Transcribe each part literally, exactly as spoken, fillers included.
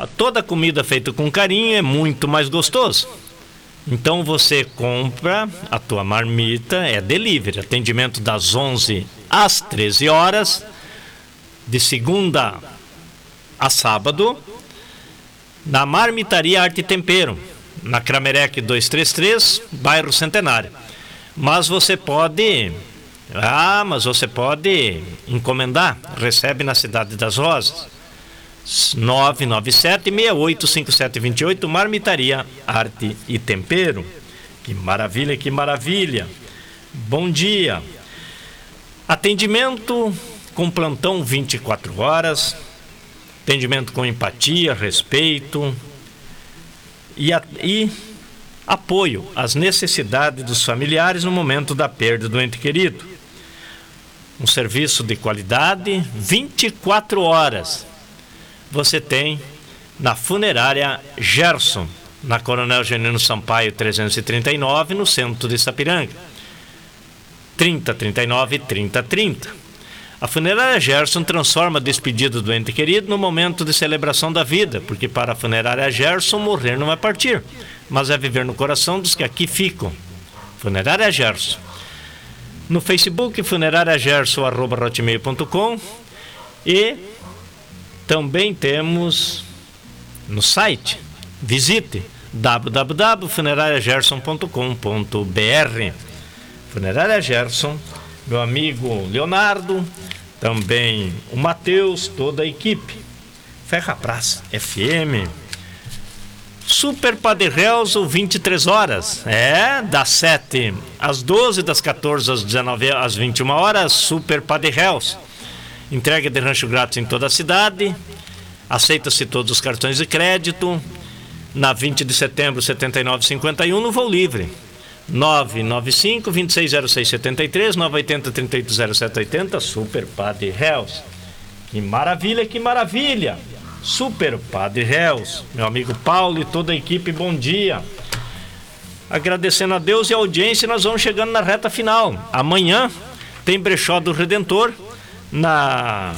Toda comida feita com carinho é muito mais gostoso. Então você compra a tua marmita, é delivery, atendimento das onze às treze horas, de segunda a sábado, na Marmitaria Arte e Tempero, na Cramerec duzentos e trinta e três, bairro Centenário. Mas você pode, ah, mas você pode encomendar, recebe na Cidade das Rosas, nove nove sete, seis oito cinco sete dois oito, Marmitaria Arte e Tempero. Que maravilha, que maravilha. Bom dia. Atendimento com plantão vinte e quatro horas, atendimento com empatia, respeito e, a, e apoio às necessidades dos familiares no momento da perda do ente querido. Um serviço de qualidade, vinte e quatro horas. Você tem na Funerária Gerson, na Coronel Genino Sampaio trezentos e trinta e nove, no centro de Sapiranga. trinta, trinta e nove, trinta, trinta. A Funerária Gerson transforma a despedida do ente querido no momento de celebração da vida, porque para a Funerária Gerson morrer não é partir, mas é viver no coração dos que aqui ficam. Funerária Gerson. No Facebook, funerária gerson arroba hotmail ponto com, e também temos no site, visite w w w ponto funerária gerson ponto com ponto b r. Funerária Gerson, meu amigo Leonardo, também o Matheus, toda a equipe. Ferrabras F M. Super Padre Helso, vinte e três horas. É, das sete às doze, das quatorze às dezenove, às vinte e uma horas, Super Padre Helso. Entrega de rancho grátis em toda a cidade. Aceita-se todos os cartões de crédito. Na vinte de setembro, setenta e nove cinquenta e um, no voo livre. nove nove cinco, dois seis zero seis sete três, nove oito zero, três oito zero sete oito zero, Super Padre Helso. Que maravilha, que maravilha. Super Padre Helso, meu amigo Paulo e toda a equipe, bom dia. Agradecendo a Deus e a audiência, nós vamos chegando na reta final. Amanhã tem Brechó do Redentor na,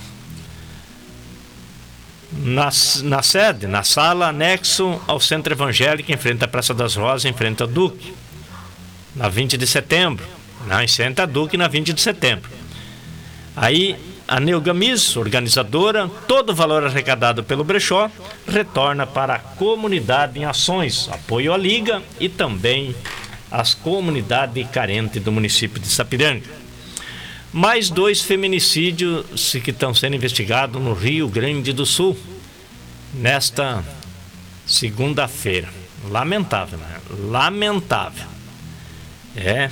na, na sede, na sala anexo ao Centro Evangélico, em frente à Praça das Rosas, em frente ao Duque, na vinte de setembro. Não, em frente à Duque, na vinte de setembro. Aí a Neugamis, organizadora, todo o valor arrecadado pelo Brechó retorna para a comunidade em ações, apoio à Liga e também às comunidades carentes do município de Sapiranga. Mais dois feminicídios que estão sendo investigados no Rio Grande do Sul, nesta segunda-feira. Lamentável, né? Lamentável. É.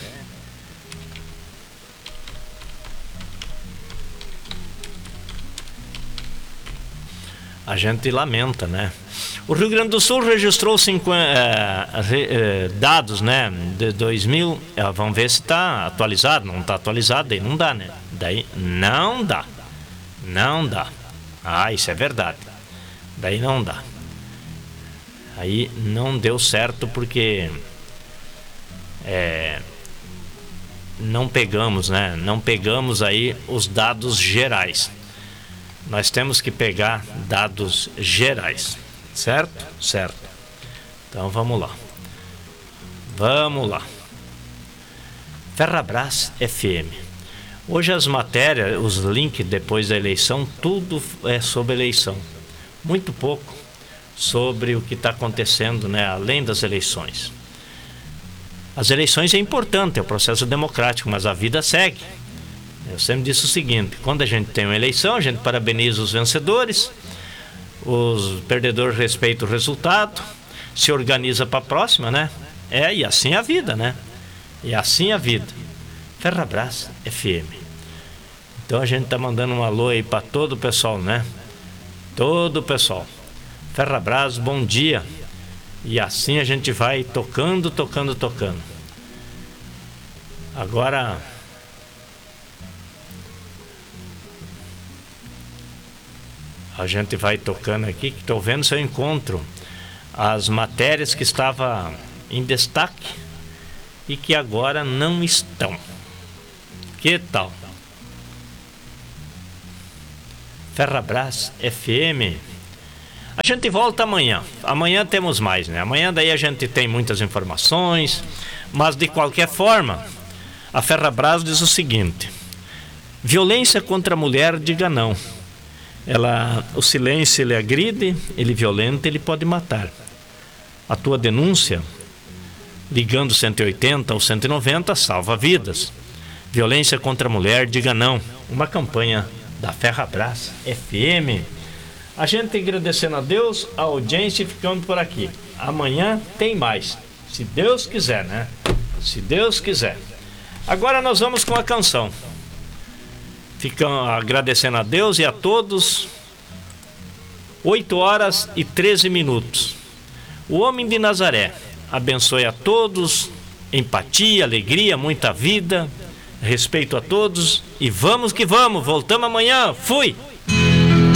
A gente lamenta, né? O Rio Grande do Sul registrou cinquenta, é, é, dados, né, de dois mil. É, vamos ver se está atualizado. Não está atualizado, daí não dá, né? Daí não dá. Não dá. Ah, isso é verdade. Daí não dá. Aí não deu certo porque é, não pegamos, né? Não pegamos aí os dados gerais. Nós temos que pegar dados gerais, certo? Certo. Então vamos lá. Vamos lá. Ferrabras F M. Hoje as matérias, os links depois da eleição, tudo é sobre eleição. Muito pouco sobre o que está acontecendo, né, além das eleições. As eleições é importante, é o processo democrático, mas a vida segue. Eu sempre disse o seguinte: quando a gente tem uma eleição, a gente parabeniza os vencedores, os perdedores respeitam o resultado, se organiza para a próxima, né? É, e assim é a vida, né? E assim é a vida. Ferrabras F M. Então a gente tá mandando um alô aí para todo o pessoal, né? Todo o pessoal. Ferrabras, bom dia. E assim a gente vai tocando, tocando, tocando. Agora, a gente vai tocando aqui, que estou vendo se eu encontro as matérias que estavam em destaque e que agora não estão. Que tal? Ferrabras F M. A gente volta amanhã. Amanhã temos mais, né? Amanhã daí a gente tem muitas informações, mas de qualquer forma, a Ferrabras diz o seguinte: violência contra a mulher, diga não. Ela, o silêncio, ele agride, ele violenta, ele pode matar. A tua denúncia, ligando cento e oitenta ou cento e noventa, salva vidas. Violência contra a mulher, diga não. Uma campanha da Ferrabras F M. A gente agradecendo a Deus, a audiência, e ficando por aqui. Amanhã tem mais, se Deus quiser, né? Se Deus quiser. Agora nós vamos com a canção. Ficam agradecendo a Deus e a todos. oito horas e treze minutos. O homem de Nazaré abençoe a todos, empatia, alegria, muita vida, respeito a todos, e vamos que vamos, voltamos amanhã. Fui!